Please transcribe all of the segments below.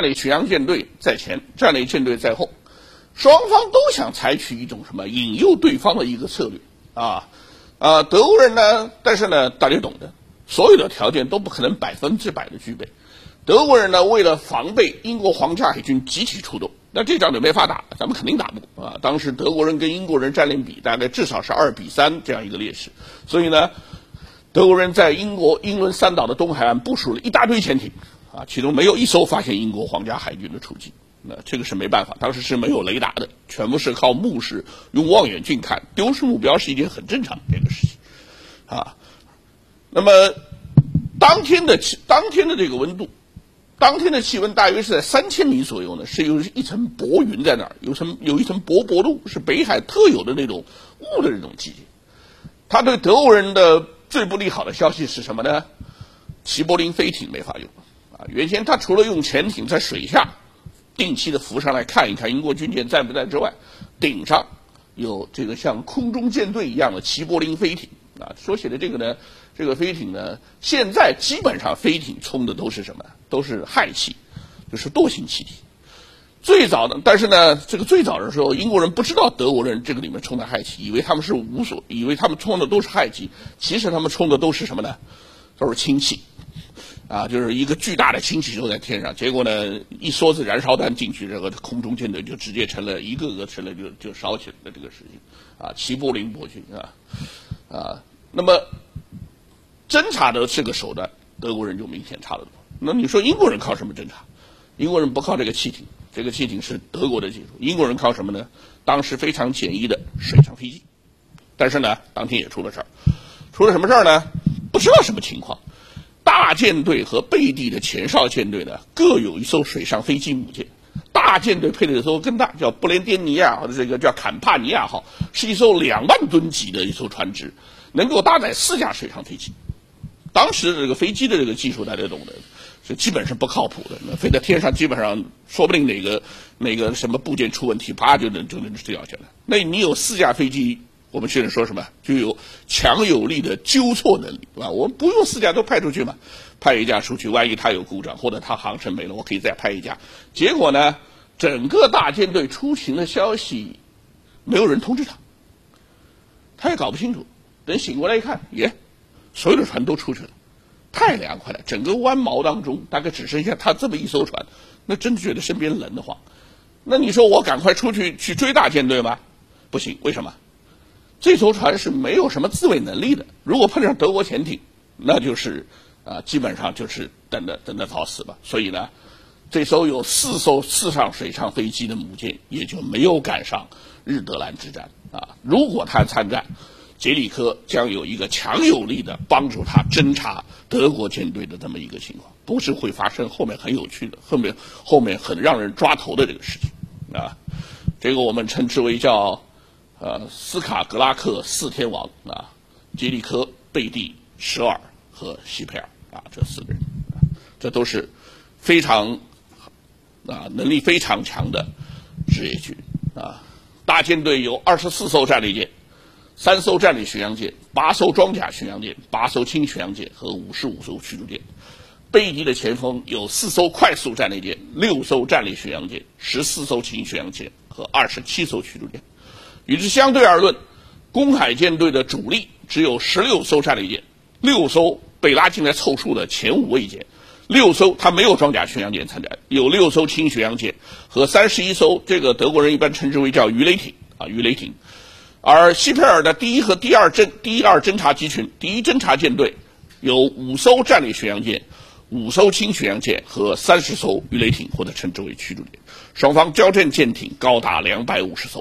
列巡洋舰队在前，战列舰队在后，双方都想采取一种什么引诱对方的一个策略德国人呢，但是呢，大家懂的，所有的条件都不可能100%的具备。德国人呢，为了防备英国皇家海军集体出动，那这仗就没法打，咱们肯定打不过当时德国人跟英国人战略比大概至少是2-3这样一个劣势，所以呢，德国人在英伦三岛的东海岸部署了一大堆潜艇其中没有一艘发现英国皇家海军的出击。那这个是没办法，当时是没有雷达的，全部是靠目视，用望远镜看，丢失目标是一件很正常的这个事情那么当天的这个温度，当天的气温大约是在3000米左右呢，是有一层薄云在那儿，有一层薄露，是北海特有的那种雾的这种季节。他对德国人的最不利好的消息是什么呢？齐柏林飞艇没法用原先他除了用潜艇在水下定期的浮上来看一看英国军舰在不在之外，顶上有这个像空中舰队一样的齐柏林飞艇说起来这个呢，这个飞艇呢，现在基本上飞艇冲的都是什么？都是氦气，就是惰性气体。最早的，但是呢，这个最早的时候，英国人不知道德国人这个里面冲的氦气，以为他们冲的都是氦气，其实他们冲的都是什么呢？都是氢气。就是一个巨大的氢气球在天上，结果呢，一梭子燃烧弹进去，这个空中舰队就直接成了一个个成了就烧起来的这个事情齐柏林伯爵那么侦察的这个手段，德国人就明显差得多。那你说英国人靠什么侦察？英国人不靠这个汽艇，这个汽艇是德国的技术。英国人靠什么呢？当时非常简易的水上飞机。但是呢，当天也出了事儿，出了什么事儿呢？不知道什么情况。大舰队和贝蒂的前哨舰队呢，各有一艘水上飞机母舰。大舰队配的艘更大，叫布连颠尼亚，或者这个叫坎帕尼亚号，是一艘2万吨级的一艘船只，能够搭载4架水上飞机。当时这个飞机的这个技术大家懂的，是基本是不靠谱的。那飞在天上，基本上说不定哪个什么部件出问题，啪就能掉下来。那你有4架飞机，我们现在说什么就有强有力的纠错能力，对吧？我们不用4架都派出去嘛，派1架出去，万一它有故障或者它航程没了，我可以再派1架。结果呢，整个大舰队出行的消息没有人通知他也搞不清楚。等醒过来一看，所有的船都出去了，太凉快了。整个湾锚当中大概只剩下他这么一艘船，那真觉得身边冷得慌。那你说我赶快出去追大舰队吗？不行，为什么？这艘船是没有什么自卫能力的，如果碰上德国潜艇，那就是基本上就是等着早死吧。所以呢，这艘有4上水上飞机的母舰也就没有赶上日德兰之战如果他参战，杰里科将有一个强有力的帮助他侦察德国舰队的这么一个情况，不是会发生后面很有趣的后面很让人抓头的这个事情这个我们称之为叫斯卡格拉克4天王杰里科、贝蒂、舍尔和希佩尔这4个人这都是非常能力非常强的职业军大舰队有24艘战列舰，3艘战列巡洋舰，8艘装甲巡洋舰，8艘轻巡洋舰和55艘驱逐舰。贝蒂的前锋有4艘快速战列舰，6艘战列巡洋舰，14艘轻巡洋舰和27艘驱逐舰。与之相对而论，公海舰队的主力只有16艘战列舰，6艘被拉进来凑数的前5位舰，6艘他没有装甲巡洋舰参战，有6艘轻巡洋舰和31艘这个德国人一般称之为叫鱼雷艇而希佩尔的第一和第二侦察机群，第一侦察舰队有5艘战列巡洋舰，5艘轻巡洋舰和30艘鱼雷艇或者称之为驱逐舰，双方交战舰艇高达250艘。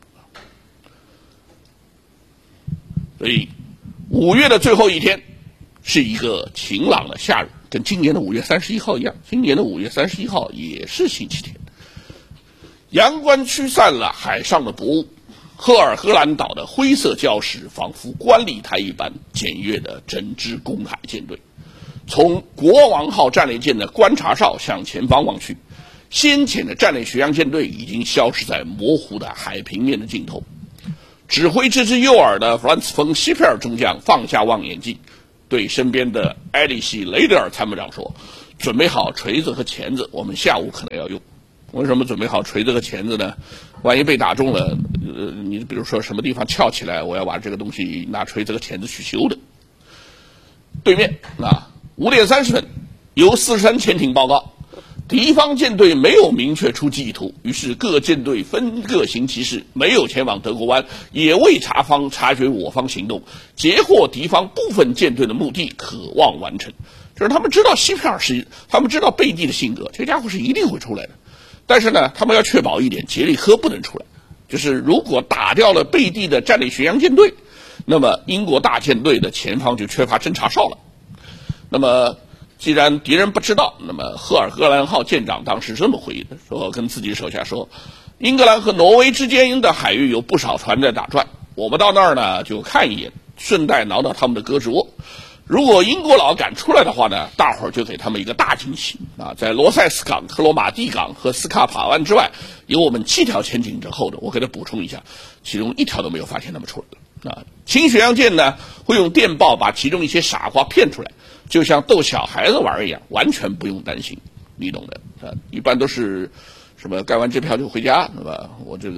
所以5月的最后一天是一个晴朗的夏日，跟今年的5月31号一样，今年的5月31号也是星期天。阳光驱散了海上的薄雾，赫尔荷兰岛的灰色礁石仿佛观礼台一般检阅的整支公海舰队。从国王号战列舰的观察哨向前方望去，先遣的战列巡洋舰队已经消失在模糊的海平面的尽头。指挥这支诱饵的弗兰茨·冯·希佩尔中将放下望远镜，对身边的埃里希·雷德尔参谋长说：“ 准备好锤子和钳子，我们下午可能要用。为什么准备好锤子和钳子呢？万一被打中了，你比如说什么地方翘起来，我要把这个东西拿锤子和钳子去修的。对面5点30分，由43潜艇报告，敌方舰队没有明确出击意图，于是各舰队分各行其事，没有前往德国湾，也未察觉我方行动，截获敌方部分舰队的目的，可望完成。就是他们知道希皮尔是，他们知道贝蒂的性格，这家伙是一定会出来的。但是呢，他们要确保一点，杰里科不能出来。就是如果打掉了贝蒂的战列巡洋舰队，那么英国大舰队的前方就缺乏侦察哨了。那么既然敌人不知道，那么赫尔格兰号舰长当时这么回忆的，说跟自己手下说，英格兰和挪威之间的海域有不少船在打转，我们到那儿呢就看一眼，顺带挠挠他们的胳肢窝。如果英国佬敢出来的话呢，大伙儿就给他们一个大惊喜在罗塞斯港、克罗马蒂港和斯卡帕湾之外，有我们7条潜艇之后的，我给他补充一下，其中1条都没有发现他们出来了轻巡洋舰呢会用电报把其中一些傻瓜骗出来，就像逗小孩子玩一样，完全不用担心，你懂的一般都是什么盖完支票就回家，对吧？我这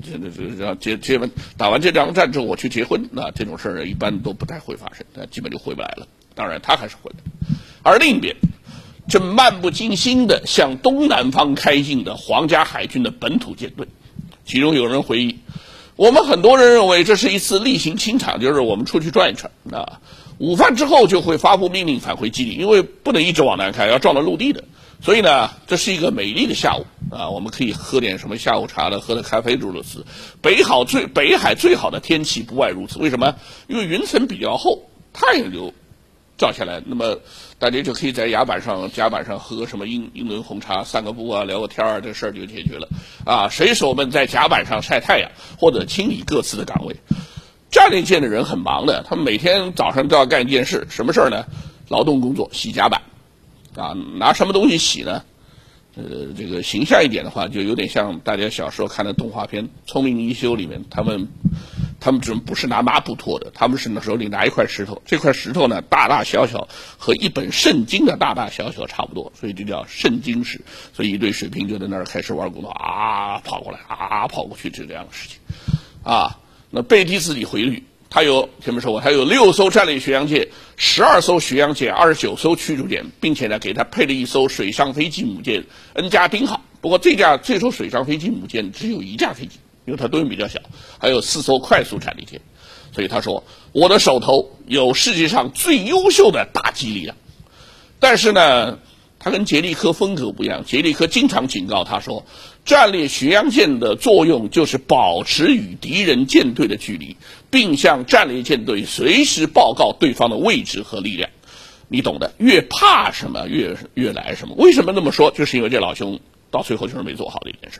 打完这场战之后我去结婚，这种事儿一般都不太会发生，基本就回不来了。当然他还是回来。而另一边，正漫不经心地向东南方开进的皇家海军的本土舰队，其中有人回忆，我们很多人认为这是一次例行清场，就是我们出去转一转午饭之后就会发布命令返回基地，因为不能一直往南开，要撞到陆地的。所以呢，这是一个美丽的下午我们可以喝点什么下午茶的，喝点咖啡诸如此。北海最好的天气不外如此。为什么？因为云层比较厚，太阳就照下来，那么大家就可以在甲板上喝什么英伦红茶，散个步聊个天这事儿就解决了水手们在甲板上晒太阳，或者清理各自的岗位。战列舰的人很忙的，他们每天早上都要干一件事，什么事儿呢？劳动工作，洗甲板拿什么东西洗呢？这个形象一点的话，就有点像大家小时候看的动画片《聪明一休》里面，他们不是拿抹布拖的，他们是手里拿一块石头，这块石头呢大大小小和一本圣经的大大小小差不多，所以就叫圣经石。所以一队水兵就在那儿开始玩工作跑过来跑过去，就这样的事情那贝蒂自己回忆，前面说过，他有6艘战列巡洋舰、12艘巡洋舰、29艘驱逐舰，并且呢给他配了一艘水上飞机母舰恩加丁号。不过这艘水上飞机母舰只有1架飞机，因为它吨比较小，还有4艘快速战列舰。所以他说，我的手头有世界上最优秀的打击力量。但是呢，他跟杰利科风格不一样，杰利科经常警告他说，战列巡洋舰的作用就是保持与敌人舰队的距离，并向战列舰队随时报告对方的位置和力量。你懂的，越怕什么越来什么。为什么那么说？就是因为这老兄到最后就是没做好的一件事。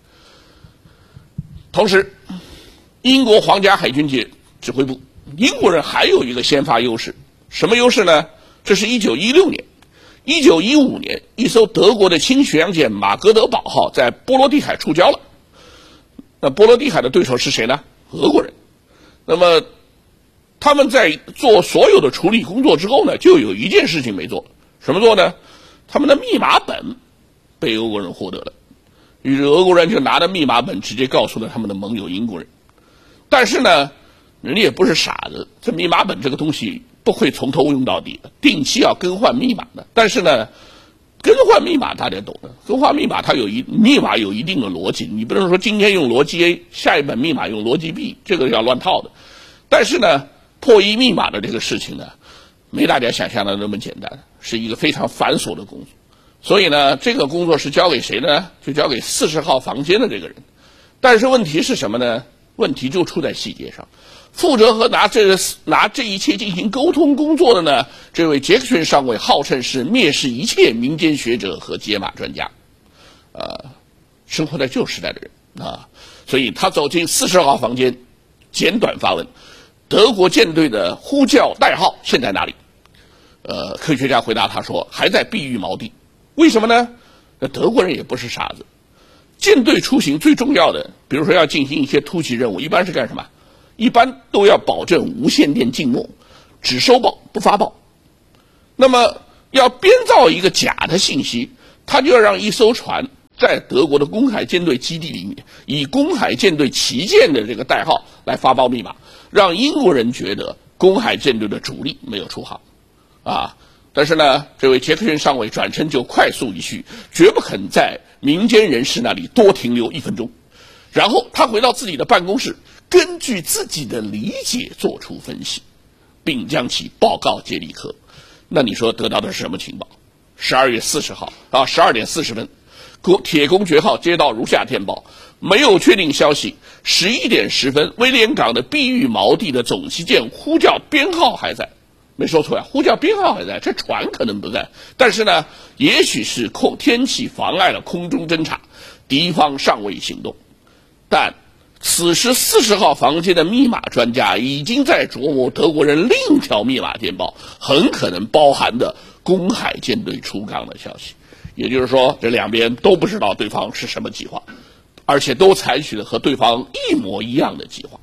同时，英国皇家海军指挥部，英国人还有一个先发优势，什么优势呢？这是1916年。1915年，一艘德国的轻巡洋舰马格德堡号在波罗的海触礁了。那波罗的海的对手是谁呢？俄国人。那么他们在做所有的处理工作之后呢，就有一件事情没做。什么做呢？他们的密码本被俄国人获得了，于是俄国人就拿着密码本直接告诉了他们的盟友英国人。但是呢，人家也不是傻子，这密码本这个东西不会从头用到底的，定期要更换密码的。但是呢，更换密码大家懂的，更换密码它密码有一定的逻辑，你不能说今天用逻辑 A， 下一本密码用逻辑 B， 这个要乱套的。但是呢，破译密码的这个事情呢，没大家想象的那么简单，是一个非常繁琐的工作。所以呢，这个工作是交给谁呢？就交给40号房间的这个人。但是问题是什么呢？问题就出在细节上。负责和拿这一切进行沟通工作的呢，这位杰克逊上尉号称是蔑视一切民间学者和解码专家，生活在旧时代的人所以他走进40号房间，简短发问：德国舰队的呼叫代号现在哪里？科学家回答他说，还在碧玉锚地。为什么呢？德国人也不是傻子，舰队出行最重要的，比如说要进行一些突袭任务，一般是干什么？一般都要保证无线电静默，只收报不发报。那么要编造一个假的信息，他就要让一艘船在德国的公海舰队基地里面，以公海舰队旗舰的这个代号来发报密码，让英国人觉得公海舰队的主力没有出航，但是呢，这位杰克逊上尉转身就快速离去，绝不肯在民间人士那里多停留1分钟。然后他回到自己的办公室，根据自己的理解做出分析，并将其报告杰里科。那你说得到的是什么情报？12月40号12点40分，铁公爵号接到如下电报，没有确定消息。11点10分，威廉港的碧玉锚地的总旗舰呼叫编号还在，没说错呀，呼叫编号还在，这船可能不在，但是呢，也许是天气妨碍了空中侦察，敌方尚未行动。但此时40号房间的密码专家已经在琢磨德国人另一条密码电报很可能包含的公海舰队出港的消息。也就是说，这两边都不知道对方是什么计划，而且都采取了和对方一模一样的计划。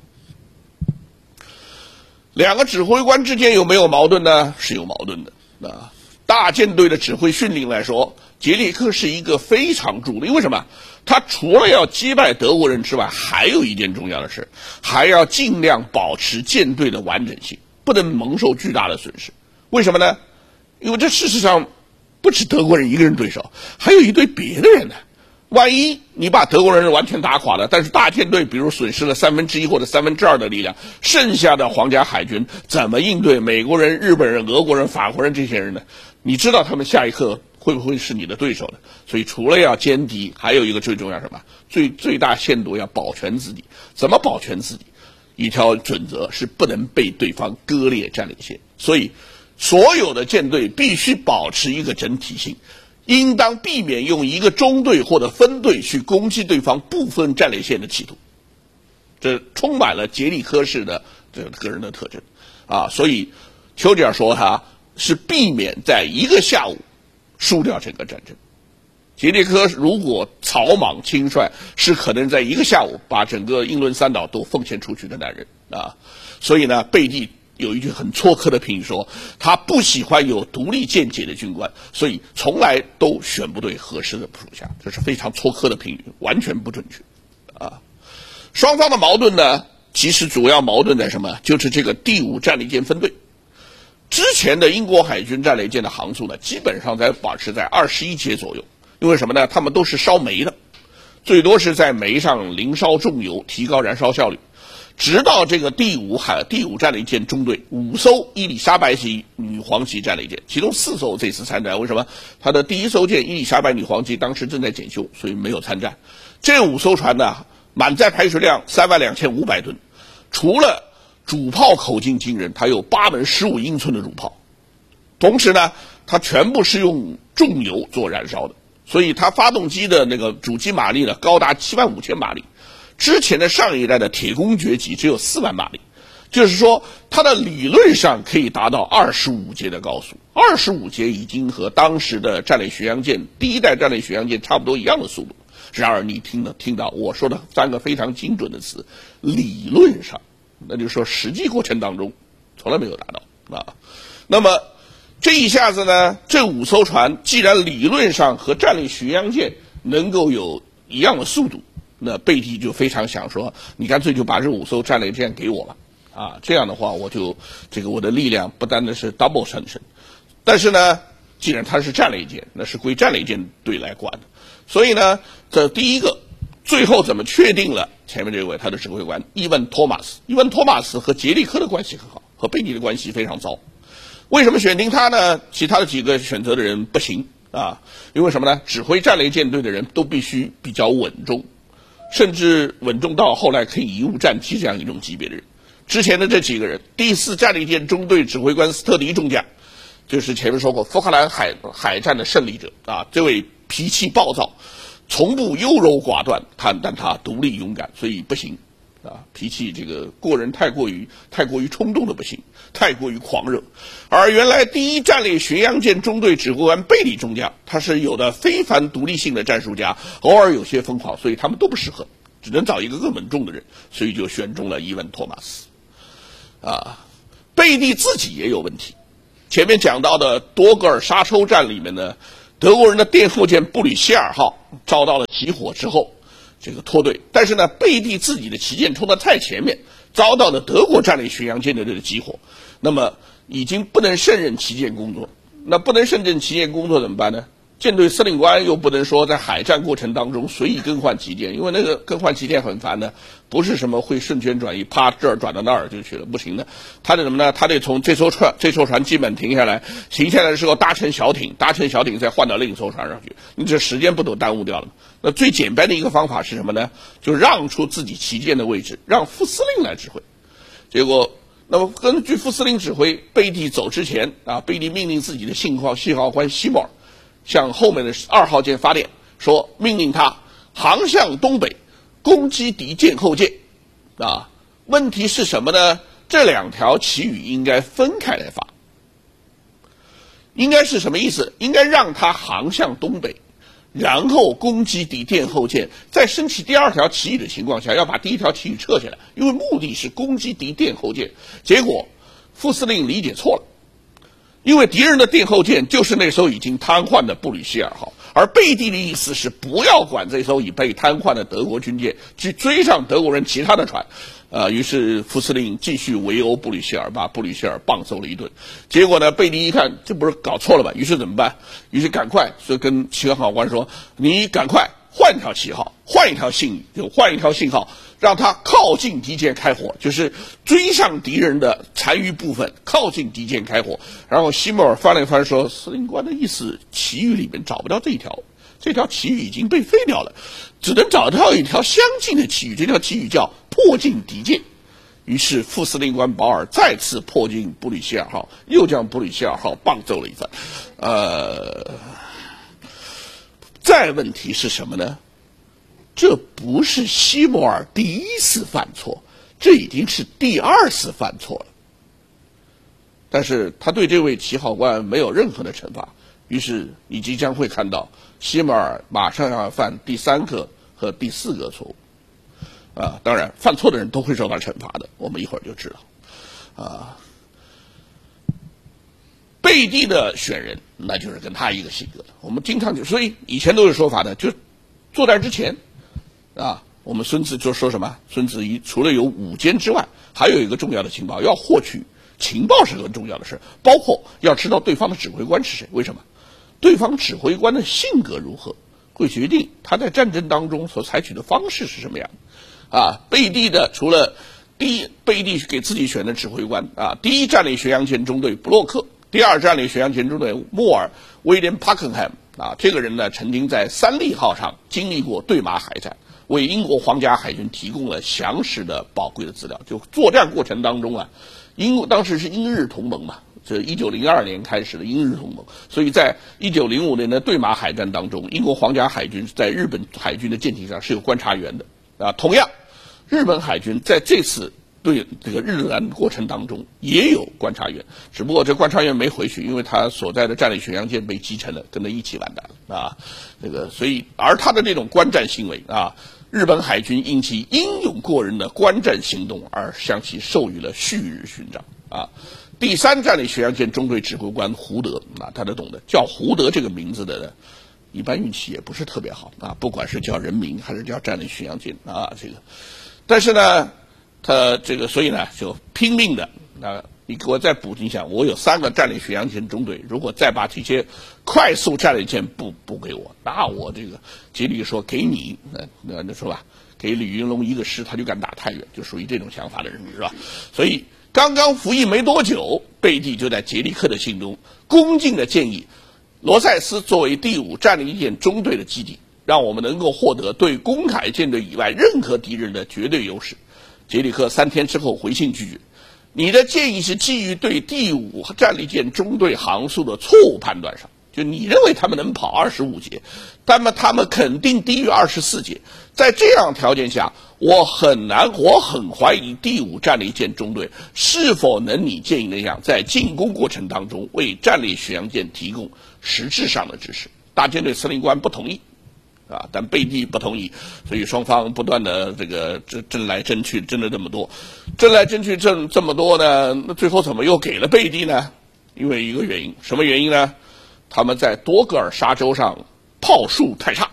两个指挥官之间有没有矛盾呢？是有矛盾的。大舰队的指挥训令来说，杰里科是一个非常主力。为什么？他除了要击败德国人之外，还有一件重要的事，还要尽量保持舰队的完整性，不能蒙受巨大的损失。为什么呢？因为这事实上不止德国人一个人对手，还有一堆别的人呢。万一你把德国人完全打垮了，但是大舰队比如损失了1/3或者2/3的力量，剩下的皇家海军怎么应对美国人、日本人、俄国人、法国人这些人呢？你知道他们下一刻会不会是你的对手呢？所以除了要歼敌，还有一个最重要什么？最大限度要保全自己。怎么保全自己？一条准则是不能被对方割裂战略线。所以所有的舰队必须保持一个整体性，应当避免用一个中队或者分队去攻击对方部分战略线的企图。这充满了杰里科式的这个人的特征所以丘吉尔说他是避免在一个下午输掉整个战争。杰里科如果草莽轻率，是可能在一个下午把整个英伦三岛都奉献出去的男人所以呢，贝蒂有一句很戳科的评语说，他不喜欢有独立见解的军官，所以从来都选不对合适的部属下。这是非常戳科的评语，完全不准确双方的矛盾呢，其实主要矛盾在什么？就是这个第5战列舰分队。之前的英国海军战列舰的航速呢，基本上保持在21节左右。因为什么呢？他们都是烧煤的，最多是在煤上淋烧重油，提高燃烧效率。直到这个第5战列舰中队5艘伊丽莎白级女皇级战列舰，其中4艘这次参战。为什么？他的第1艘舰伊丽莎白女皇级当时正在检修，所以没有参战。这5艘船呢，满载排水量32500吨，除了主炮口径惊人，它有8门15英寸的主炮，同时呢，它全部是用重油做燃烧的，所以它发动机的那个主机马力呢，高达75000马力。之前的上一代的铁公爵级只有4万马力，就是说它的理论上可以达到25节的高速，25节已经和当时的战列巡洋舰第1代战列巡洋舰差不多一样的速度。然而你听到我说的3个非常精准的词，理论上，那就是说实际过程当中从来没有达到那么这一下子呢，这5艘船既然理论上和战列巡洋舰能够有一样的速度，那贝蒂就非常想说，你干脆就把这5艘战列舰给我吧这样的话我就我的力量不单单是 double 上升。但是呢，既然它是战列舰，那是归战列舰队来管的。所以呢，这第一个最后怎么确定了前面这位他的指挥官伊文托马斯和杰里科的关系很好，和贝蒂的关系非常糟。为什么选定他呢？其他的几个选择的人不行因为什么呢？指挥战列舰队的人都必须比较稳重，甚至稳重到后来可以贻误战机这样一种级别的人。之前的这几个人，第4战列舰中队指挥官斯特迪中将，就是前面说过福克兰海战的胜利者这位脾气暴躁，从不优柔寡断，但他独立勇敢，所以不行脾气过人太过于冲动的不行，太过于狂热。而原来第1战列巡洋舰中队指挥官贝里中将，他是有的非凡独立性的战术家，偶尔有些疯狂，所以他们都不适合，只能找一个更稳重的人，所以就选中了伊文托马斯贝蒂自己也有问题前面讲到的多格尔沙洲战里面呢，德国人的殿后舰布吕歇尔号遭到了集火之后，这个脱队，但是呢，贝蒂自己的旗舰冲到太前面，遭到了德国战列巡洋舰队的集火，那么已经不能胜任旗舰工作。那不能胜任旗舰工作怎么办呢？舰队司令官又不能说在海战过程当中随意更换旗舰，因为那个更换旗舰很烦的，不是什么会瞬间转移，啪这儿转到那儿就去了，不行的。他得什么呢？他得从这艘船基本停下来，停下来的时候搭乘小艇再换到另一艘船上去，你这时间不都耽误掉了吗？那最简单的一个方法是什么呢？就让出自己旗舰的位置，让副司令来指挥。结果，那么根据副司令指挥，贝蒂走之前啊，贝蒂命令自己的信号官西莫尔向后面的2号舰发电，说命令他航向东北，攻击敌舰后舰。啊，问题是什么呢？这2条旗语应该分开来发。应该是什么意思？应该让他航向东北，然后攻击敌舰后舰，在升起第2条旗语的情况下，要把第1条旗语撤下来，因为目的是攻击敌舰后舰。结果副司令理解错了。因为敌人的殿后舰就是那艘已经瘫痪的布吕歇尔号，而贝蒂的意思是不要管这艘已被瘫痪的德国军舰，去追上德国人其他的船。于是副司令继续围殴布吕歇尔，把布吕歇尔棒揍了一顿。结果呢，贝蒂一看这不是搞错了吧？于是怎么办？于是赶快就跟旗号官说：“你赶快换一条旗号，换一条信号。”让他靠近敌舰开火，就是追上敌人的残余部分，靠近敌舰开火。然后西莫尔翻了一翻说：“司令官的意思，旗语里面找不到这条旗语已经被废掉了，只能找到一条相近的旗语，这条旗语叫迫近敌舰。”于是副司令官保尔再次迫近布吕歇尔号，又将布吕歇尔号棒揍了一番。再问题是什么呢？这不是西莫尔第1次犯错，这已经是第2次犯错了。但是他对这位旗号官没有任何的惩罚，于是你即将会看到西莫尔马上要犯第3个和第4个错误。当然犯错的人都会受到惩罚的，我们一会儿就知道。贝蒂的选人那就是跟他一个性格的，我们经常所以以前都是说法的，就作战之前我们孙子就说什么？孙子一除了有武坚之外，还有一个重要的情报，要获取情报是很重要的事，包括要知道对方的指挥官是谁。为什么？对方指挥官的性格如何，会决定他在战争当中所采取的方式是什么样的。贝蒂的除了贝蒂给自己选的指挥官第1战列巡洋舰中队布洛克，第2战列巡洋舰中队莫尔威廉帕肯汉姆这个人呢，曾经在3利号上经历过对马海战，为英国皇家海军提供了详实的宝贵的资料。就作战过程当中当时是英日同盟嘛，这1902年开始的英日同盟，所以在1905年的对马海战当中，英国皇家海军在日本海军的舰艇上是有观察员的同样，日本海军在这次对这个日南过程当中也有观察员，只不过这观察员没回去，因为他所在的战列巡洋舰被击沉了，跟他一起完蛋了所以而他的这种观战行为日本海军因其英勇过人的观战行动而向其授予了旭日勋章第3战列巡洋舰中队指挥官胡德他都懂得，叫胡德这个名字的呢，一般运气也不是特别好不管是叫人名还是叫战列巡洋舰但是呢，他所以呢就拼命的你给我再补一下，我有3个战列巡洋舰中队，如果再把这些快速战列舰补给我，那我杰里说给你那说吧，给李云龙1个师，他就敢打太原，就属于这种想法的人是吧？所以刚刚服役没多久，贝蒂就在杰里克的信中恭敬地建议罗塞斯作为第5战列舰中队的基地，让我们能够获得对公海舰队以外任何敌人的绝对优势。杰里克3天之后回信拒绝，你的建议是基于对第5战列舰中队航速的错误判断上，就你认为他们能跑25节，那么他们肯定低于24节。在这样条件下，我很怀疑第5战列舰中队是否能你建议那样，在进攻过程当中为战列巡洋舰提供实质上的支持。大舰队司令官不同意但贝蒂不同意，所以双方不断的争来争去，争了这么多，争来争去争这么多呢，那最后怎么又给了贝蒂呢？ 因为一个原因，什么原因呢？他们在多格尔沙洲上炮术太差。